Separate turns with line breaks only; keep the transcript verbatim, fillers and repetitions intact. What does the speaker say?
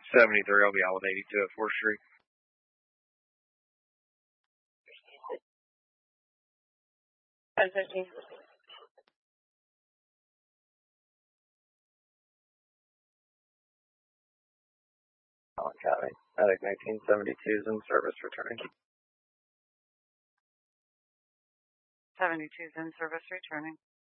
seventy-three, I'll be out with eighty-two at fourth Street.
ten fifteen.
Allen County. Attic nineteen seventy-two is in service, returning.
seventy-two is in service, returning.